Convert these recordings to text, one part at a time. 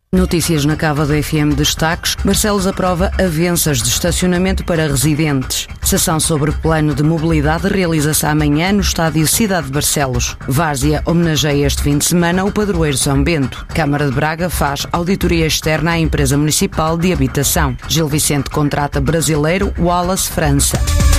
Notícias na Cava do FM. Destaques: Barcelos aprova avanças de estacionamento para residentes. Sessão sobre plano de mobilidade realiza-se amanhã no estádio Cidade de Barcelos. Várzea homenageia este fim de semana o padroeiro São Bento. Câmara de Braga faz auditoria externa à empresa municipal de habitação. Gil Vicente contrata brasileiro Wallace França.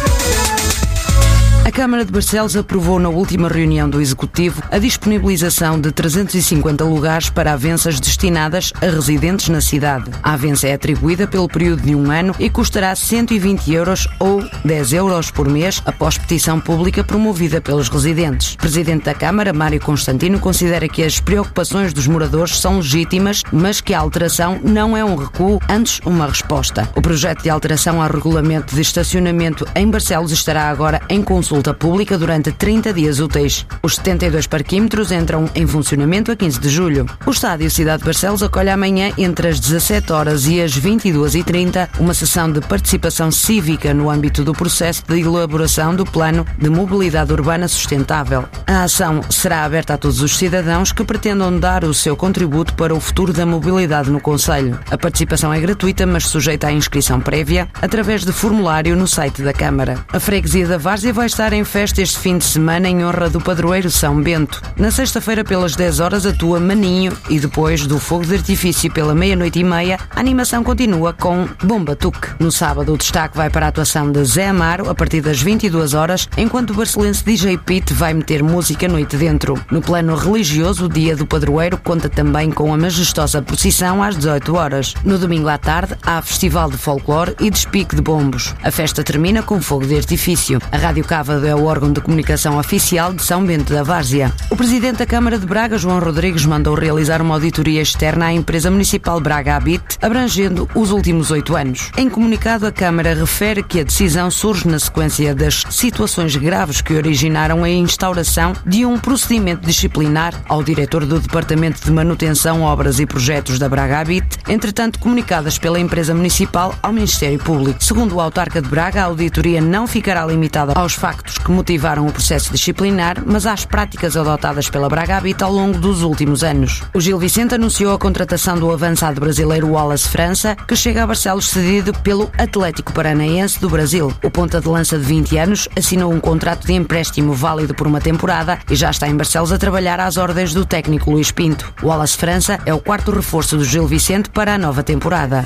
A Câmara de Barcelos aprovou na última reunião do Executivo a disponibilização de 350 lugares para avanças destinadas a residentes na cidade. A avança é atribuída pelo período de 1 ano e custará 120 euros ou 10 euros por mês após petição pública promovida pelos residentes. O Presidente da Câmara, Mário Constantino, considera que as preocupações dos moradores são legítimas, mas que a alteração não é um recuo, antes uma resposta. O projeto de alteração ao regulamento de estacionamento em Barcelos estará agora em consulta pública durante 30 dias úteis. Os 72 parquímetros entram em funcionamento a 15 de julho. O estádio Cidade de Barcelos acolhe amanhã, entre as 17 horas e as 22h30, uma sessão de participação cívica no âmbito do processo de elaboração do Plano de Mobilidade Urbana Sustentável. A ação será aberta a todos os cidadãos que pretendam dar o seu contributo para o futuro da mobilidade no concelho. A participação é gratuita, mas sujeita à inscrição prévia através de formulário no site da Câmara. A freguesia da Várzea vai estar em festa este fim de semana em honra do padroeiro São Bento. Na sexta-feira, pelas 10 horas, atua Maninho e depois do fogo de artifício pela 00:30, a animação continua com Bomba Tuque. No sábado, o destaque vai para a atuação de Zé Amaro a partir das 22 horas, enquanto o barcelense DJ Pete vai meter música noite dentro. No plano religioso, o dia do padroeiro conta também com a majestosa procissão às 18 horas. No domingo à tarde, há festival de folclore e despique de bombos. A festa termina com fogo de artifício. A Rádio Cava é o órgão de comunicação oficial de São Bento da Várzea. O Presidente da Câmara de Braga, João Rodrigues, mandou realizar uma auditoria externa à empresa municipal Braga Habit, abrangendo os últimos 8 anos. Em comunicado, a Câmara refere que a decisão surge na sequência das situações graves que originaram a instauração de um procedimento disciplinar ao diretor do Departamento de Manutenção, Obras e Projetos da Braga Habit, entretanto comunicadas pela empresa municipal ao Ministério Público. Segundo o autarca de Braga, a auditoria não ficará limitada aos factos que motivaram o processo disciplinar, mas às práticas adotadas pela Braga Habit ao longo dos últimos anos. O Gil Vicente anunciou a contratação do avançado brasileiro Wallace França, que chega a Barcelos cedido pelo Atlético Paranaense do Brasil. O ponta de lança de 20 anos assinou um contrato de empréstimo válido por uma temporada e já está em Barcelos a trabalhar às ordens do técnico Luís Pinto. Wallace França é o 4º reforço do Gil Vicente para a nova temporada.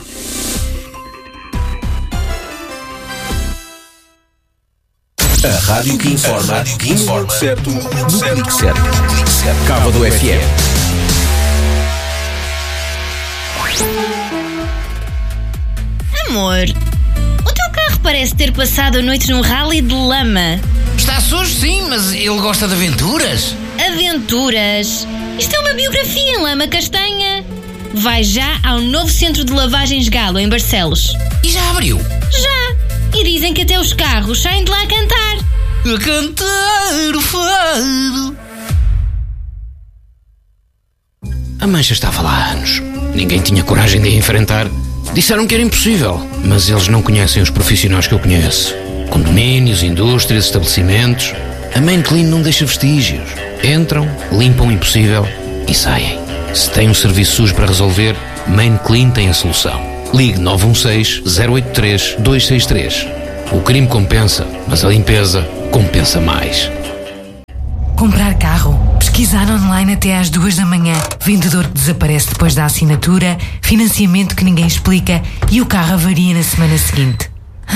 A rádio que informa, certo, no clique certo. Cava do FM. Amor, o teu carro parece ter passado a noite num rally de lama. Está sujo, sim, mas ele gosta de aventuras. Aventuras? Isto é uma biografia em lama castanha. Vai já ao novo centro de lavagens Galo, em Barcelos. E já abriu? Já! E dizem que até os carros saem de lá a cantar. A cantar o fado. A mancha estava lá há anos. Ninguém tinha coragem de a enfrentar. Disseram que era impossível, mas eles não conhecem os profissionais que eu conheço. Condomínios, indústrias, estabelecimentos. A Main Clean não deixa vestígios. Entram, limpam o impossível e saem. Se tem um serviço sujo para resolver, Main Clean tem a solução. Ligue 916-083-263. O crime compensa, mas a limpeza compensa mais. Comprar carro, pesquisar online até às 2 da manhã, vendedor que desaparece depois da assinatura, financiamento que ninguém explica e o carro avaria na semana seguinte.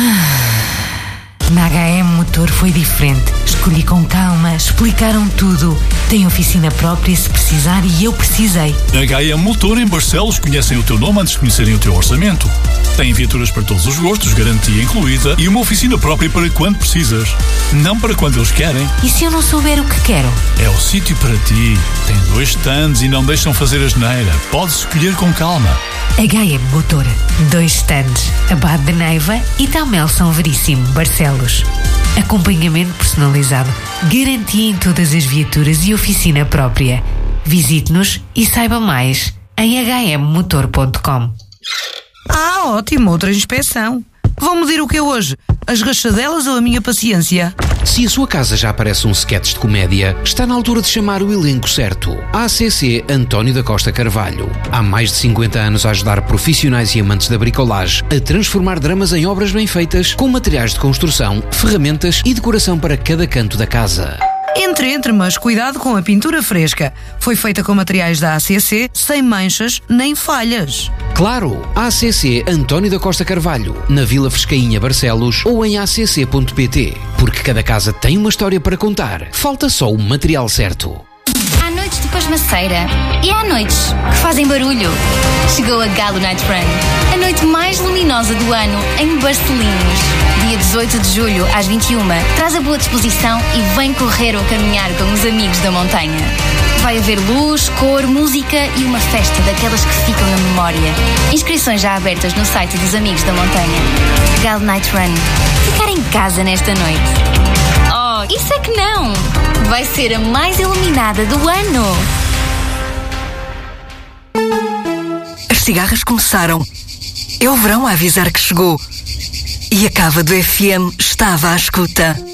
Na HM Motor foi diferente. Escolhi com calma, explicaram tudo. Tem oficina própria se precisar e eu precisei. HM Motor em Barcelos conhecem o teu nome antes de conhecerem o teu orçamento. Tem viaturas para todos os gostos, garantia incluída e uma oficina própria para quando precisas. Não para quando eles querem. E se eu não souber o que quero? É o sítio para ti. Tem 2 stands e não deixam fazer asneira. Podes escolher com calma. HM Motor. 2 stands. Abade de Neiva e Tamel São Veríssimo, Barcelos. Acompanhamento personalizado. Garantia em todas as viaturas e oficina própria. Visite-nos e saiba mais em hmmotor.com. Ótimo, outra inspeção. Vão medir o que hoje? As rachadelas ou a minha paciência? Se a sua casa já parece um sketch de comédia, está na altura de chamar o elenco certo. ACC António da Costa Carvalho. Há mais de 50 anos a ajudar profissionais e amantes da bricolagem a transformar dramas em obras bem feitas, com materiais de construção, ferramentas e decoração para cada canto da casa. Entre, mas cuidado com a pintura fresca. Foi feita com materiais da ACC, sem manchas nem falhas. Claro, ACC António da Costa Carvalho, na Vila Frescainha, Barcelos, ou em acc.pt. Porque cada casa tem uma história para contar. Falta só o material certo. Há noites de pasmaceira e há noites que fazem barulho. Chegou a Galo Night Run, a noite mais luminosa do ano em Barcelinhos. Dia 18 de julho, às 21h, traz a boa disposição e vem correr ou caminhar com os amigos da montanha. Vai haver luz, cor, música e uma festa daquelas que ficam na memória. Inscrições já abertas no site dos Amigos da Montanha. Galo Night Run. Ficar em casa nesta noite. Oh, isso é que não! Vai ser a mais iluminada do ano. As cigarras começaram. É o verão a avisar que chegou. E a cava do FM estava à escuta.